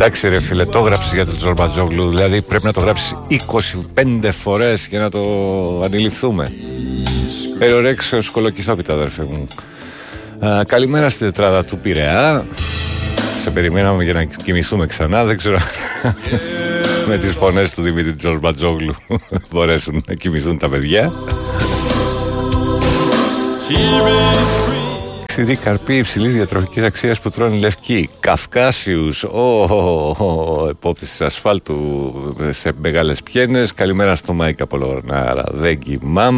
Εντάξει ρε φίλε, το έγραψες για τον Τζορμπατζόγλου. Δηλαδή πρέπει να το γράψεις 25 φορές για να το αντιληφθούμε. Περιορέξω σκολοκυθόπιτα αδερφέ μου. Καλημέρα στη τετράδα του Πειραιά. Σε περιμέναμε για να κοιμηθούμε ξανά. Δεν ξέρω με τις φωνές του Δημήτρη Τζορμπατζόγλου μπορέσουν να κοιμηθούν τα παιδιά. Ξηρή καρπή υψηλής διατροφικής αξίας που τρώνε λευκοί. Καυκάσιους. Επόπτης ασφάλτου σε μεγάλες πιένες. Καλημέρα στο Μάικα Πολωνάρα. Δεν κοιμάμαι.